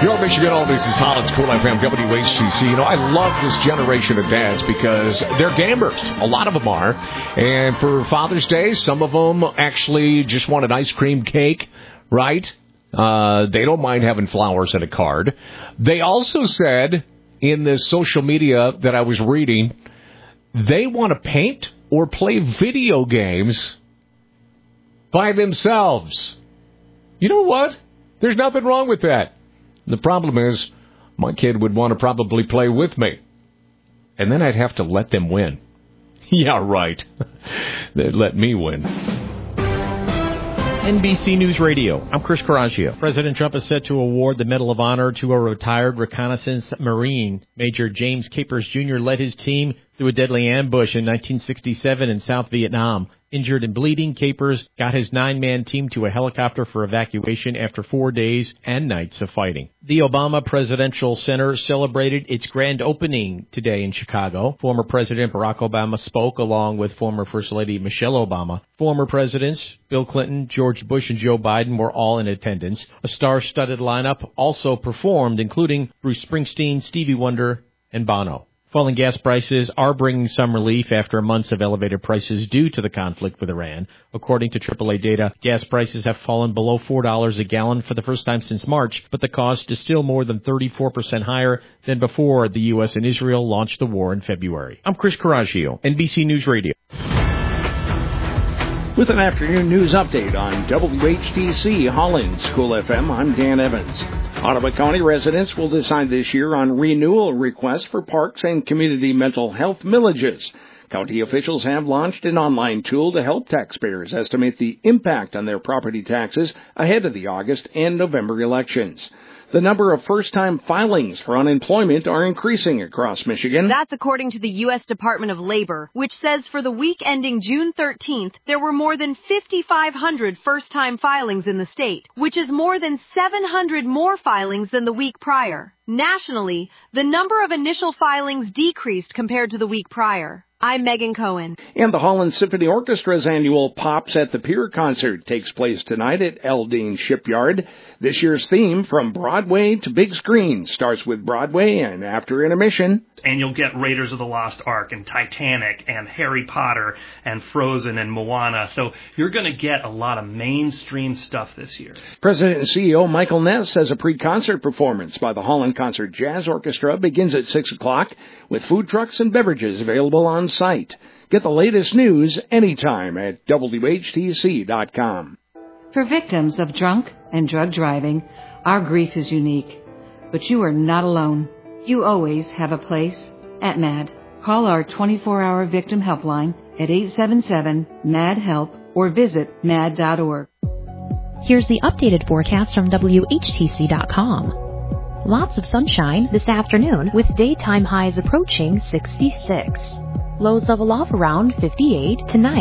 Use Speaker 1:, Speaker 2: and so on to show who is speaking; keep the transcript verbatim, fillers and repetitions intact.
Speaker 1: Yo, Michigan, all this is Holland's Cool F M, W H T C. You know, I love this generation of dads because they're gamers. A lot of them are. And for Father's Day, some of them actually just want an ice cream cake, right? Uh, they don't mind having flowers and a card. They also said in this social media that I was reading, they want to paint or play video games by themselves. You know what? There's nothing wrong with that. The problem is, my kid would want to probably play with me. And then I'd have to let them win. Yeah, right. They'd let me win.
Speaker 2: N B C News Radio. I'm Chris Coraggio. President Trump is set to award the Medal of Honor to a retired reconnaissance Marine. Major James Capers Junior led his team through a deadly ambush in nineteen sixty-seven in South Vietnam. Injured and bleeding, Capers got his nine-man team to a helicopter for evacuation after four days and nights of fighting. The Obama Presidential Center celebrated its grand opening today in Chicago. Former President Barack Obama spoke along with former First Lady Michelle Obama. Former presidents Bill Clinton, George Bush, and Joe Biden were all in attendance. A star-studded lineup also performed, including Bruce Springsteen, Stevie Wonder, and Bono. Falling gas prices are bringing some relief after months of elevated prices due to the conflict with Iran. According to triple A data, gas prices have fallen below four dollars a gallon for the first time since March, but the cost is still more than thirty-four percent higher than before the U S and Israel launched the war in February. I'm Chris Coraggio, N B C News Radio.
Speaker 3: With an afternoon news update on W H T C Holland's Cool F M, I'm Dan Evans. Ottawa County residents will decide this year on renewal requests for parks and community mental health millages. County officials have launched an online tool to help taxpayers estimate the impact on their property taxes ahead of the August and November elections. The number of first-time filings for unemployment are increasing across Michigan.
Speaker 4: That's according to the U S Department of Labor, which says for the week ending June thirteenth, there were more than fifty-five hundred first-time filings in the state, which is more than seven hundred more filings than the week prior. Nationally, the number of initial filings decreased compared to the week prior. I'm Megan Cohen.
Speaker 3: And the Holland Symphony Orchestra's annual Pops at the Pier concert takes place tonight at Eldine Shipyard. This year's theme, From Broadway to Big Screen, starts with Broadway and after intermission.
Speaker 5: And you'll get Raiders of the Lost Ark and Titanic and Harry Potter and Frozen and Moana. So you're going to get a lot of mainstream stuff this year.
Speaker 3: President and C E O Michael Ness says a pre-concert performance by the Holland Concert Jazz Orchestra begins at six o'clock with food trucks and beverages available on site. Get the latest news anytime at W H T C dot com.
Speaker 6: For victims of drunk and drug driving, our grief is unique. But you are not alone. You always have a place at M A D. Call our twenty-four hour victim helpline at eight seven seven M A D help or visit M A D dot org.
Speaker 7: Here's the updated forecast from W H T C dot com. Lots of sunshine this afternoon with daytime highs approaching sixty-six. Lows level off around fifty-eight tonight.